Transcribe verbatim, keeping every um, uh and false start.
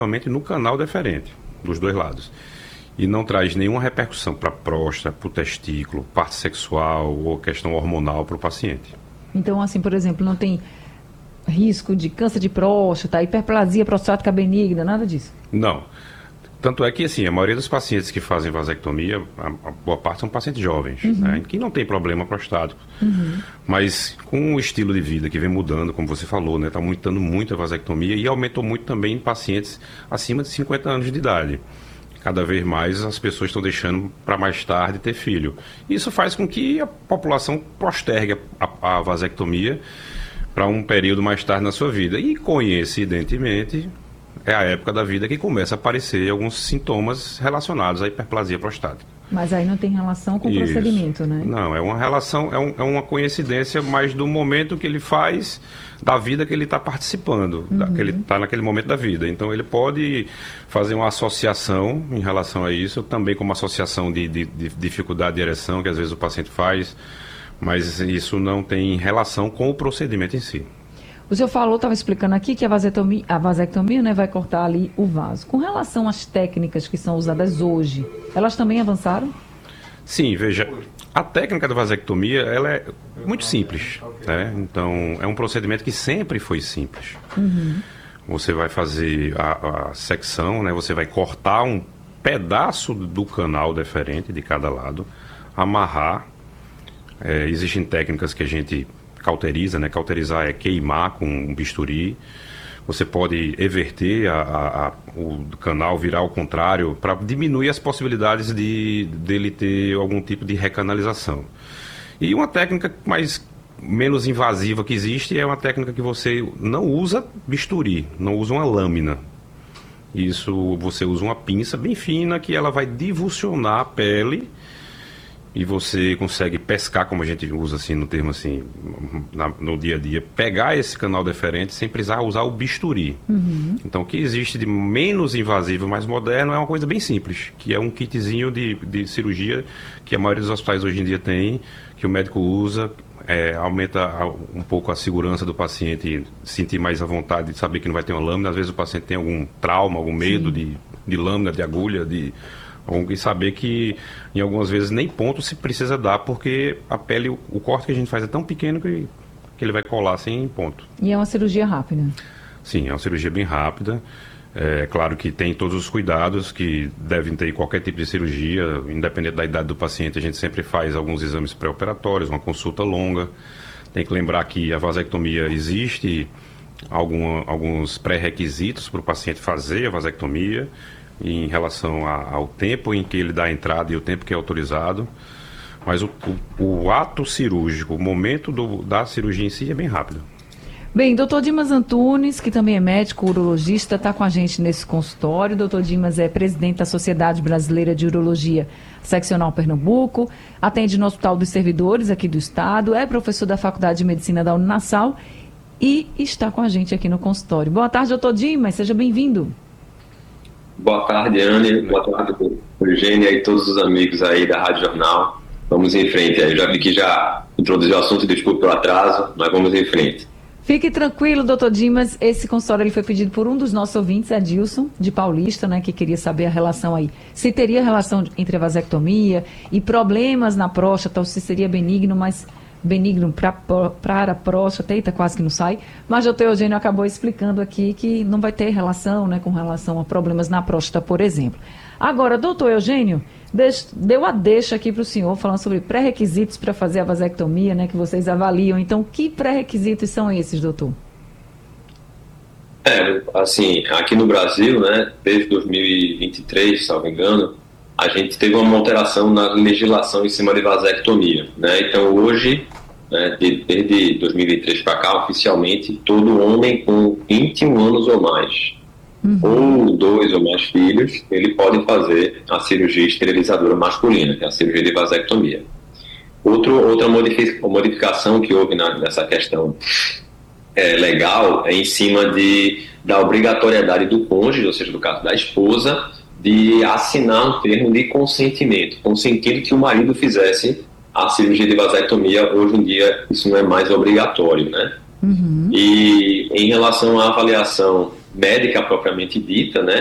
somente no canal deferente, dos dois lados. E não traz nenhuma repercussão para a próstata, para o testículo, parte sexual ou questão hormonal para o paciente. Então, assim, por exemplo, não tem risco de câncer de próstata, hiperplasia prostática benigna, nada disso? Não. Tanto é que, assim, a maioria dos pacientes que fazem vasectomia, a, a boa parte são pacientes jovens, uhum. né, que não tem problema prostático. Uhum. Mas com o estilo de vida que vem mudando, como você falou, né, está aumentando muito a vasectomia e aumentou muito também em pacientes acima de cinquenta anos de idade. Cada vez mais as pessoas estão deixando para mais tarde ter filho. Isso faz com que a população postergue a, a vasectomia para um período mais tarde na sua vida. E, coincidentemente, é a época da vida que começa a aparecer alguns sintomas relacionados à hiperplasia prostática. Mas aí não tem relação com o Isso. procedimento, né? Não, é uma relação, é, um, é uma coincidência mais do momento que ele faz, da vida que ele está participando, uhum. da, que ele está naquele momento da vida. Então ele pode fazer uma associação em relação a isso, também como associação de, de, de dificuldade de ereção, que às vezes o paciente faz, mas isso não tem relação com o procedimento em si. O senhor falou, estava explicando aqui que a vasectomia, a vasectomia né, vai cortar ali o vaso. Com relação às técnicas que são usadas hoje, elas também avançaram? Sim, veja, a técnica da vasectomia ela é muito simples. Né? Então, é um procedimento que sempre foi simples. Uhum. Você vai fazer a, a secção, né? Você vai cortar um pedaço do canal deferente de cada lado, amarrar. É, existem técnicas que a gente cauteriza, né? Cauterizar é queimar com um bisturi. Você pode everter a, a, a, o canal, virar ao contrário, para diminuir as possibilidades de dele ter algum tipo de recanalização. E uma técnica mais menos invasiva que existe é uma técnica que você não usa bisturi, não usa uma lâmina. Isso, você usa uma pinça bem fina que ela vai divulsionar a pele e você consegue pescar, como a gente usa assim no termo assim, na, no dia a dia, pegar esse canal deferente sem precisar usar o bisturi. Uhum. Então o que existe de menos invasivo, mais moderno, é uma coisa bem simples, que é um kitzinho de, de cirurgia que a maioria dos hospitais hoje em dia tem, que o médico usa, é, aumenta um pouco a segurança do paciente, sentir mais a vontade de saber que não vai ter uma lâmina. Às vezes o paciente tem algum trauma, algum medo de, de lâmina, de agulha, de... E saber que, em algumas vezes, nem ponto se precisa dar, porque a pele, o, o corte que a gente faz é tão pequeno que, que ele vai colar sem ponto. E é uma cirurgia rápida? Sim, é uma cirurgia bem rápida. É claro que tem todos os cuidados que devem ter em qualquer tipo de cirurgia, independente da idade do paciente. A gente sempre faz alguns exames pré-operatórios, uma consulta longa. Tem que lembrar que a vasectomia existe alguma, alguns pré-requisitos para o paciente fazer a vasectomia, em relação a, ao tempo em que ele dá a entrada e o tempo que é autorizado. Mas o, o, o ato cirúrgico, o momento do, da cirurgia em si é bem rápido. Bem, doutor Dimas Antunes, que também é médico urologista, está com a gente nesse consultório. Doutor Dimas é presidente da Sociedade Brasileira de Urologia Seccional Pernambuco, atende no Hospital dos Servidores aqui do Estado, é professor da Faculdade de Medicina da Uninasal e está com a gente aqui no consultório. Boa tarde, doutor Dimas, seja bem-vindo. Boa tarde, Anne. Boa tarde, Eugênia e todos os amigos aí da Rádio Jornal. Vamos em frente aí. Já vi que já introduziu o assunto, desculpe pelo atraso, mas vamos em frente. Fique tranquilo, doutor Dimas. Esse consultório ele foi pedido por um dos nossos ouvintes, Adilson, de Paulista, né, que queria saber a relação aí. Se teria relação entre a vasectomia e problemas na próstata, ou se seria benigno, mas benigno para a próstata, eita, quase que não sai, mas o doutor Eugênio acabou explicando aqui que não vai ter relação, né, com relação a problemas na próstata, por exemplo. Agora, doutor Eugênio, deu a deixa aqui para o senhor, falando sobre pré-requisitos para fazer a vasectomia, né, que vocês avaliam. Então, que pré-requisitos são esses, doutor? É, assim, aqui no Brasil, né, desde dois mil e vinte e três, se não me engano, a gente teve uma alteração na legislação em cima de vasectomia, né? Então hoje, né, de, desde dois mil e vinte e três para cá, oficialmente, todo homem com vinte e um anos ou mais, uhum. ou dois ou mais filhos, ele pode fazer a cirurgia esterilizadora masculina, que é a cirurgia de vasectomia. Outro, outra modificação que houve na, nessa questão é, legal é em cima de, da obrigatoriedade do cônjuge, ou seja, do caso da esposa, de assinar um termo de consentimento, consentindo que o marido fizesse a cirurgia de vasectomia. Hoje em dia isso não é mais obrigatório, né? Uhum. E em relação à avaliação médica propriamente dita, né?